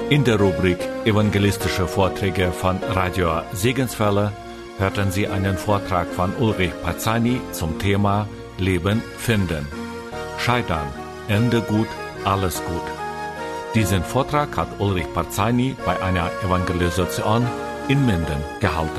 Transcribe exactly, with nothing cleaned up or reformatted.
In der Rubrik Evangelistische Vorträge von Radio Segenswelle hörten Sie einen Vortrag von Ulrich Pazzani zum Thema Leben finden. Scheitern, Ende gut, alles gut. Diesen Vortrag hat Ulrich Pazzani bei einer Evangelisation in Minden gehalten.